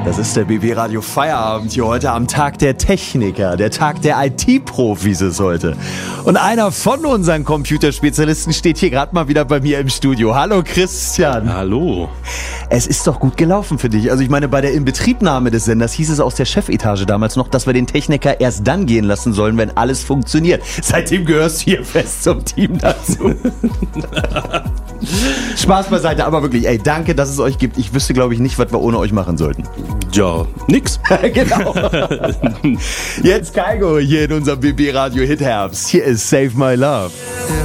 Das ist der BB Radio Feierabend hier heute am Tag der Techniker, der Tag der IT-Profis ist heute. Und einer von unseren Computerspezialisten steht hier gerade mal wieder bei mir im Studio. Hallo Christian. Hallo. Es ist doch gut gelaufen für dich. Also ich meine, bei der Inbetriebnahme des Senders hieß es aus der Chefetage damals noch, dass wir den Techniker erst dann gehen lassen sollen, wenn alles funktioniert. Seitdem gehörst du hier fest zum Team dazu. Spaß beiseite, aber wirklich, ey, danke, dass es euch gibt. Ich wüsste, glaube ich, nicht, was wir ohne euch machen sollten. Ja, nix. Genau. Jetzt Kaigo hier in unserem BB Radio Hit Herbst. Hier ist Save My Love.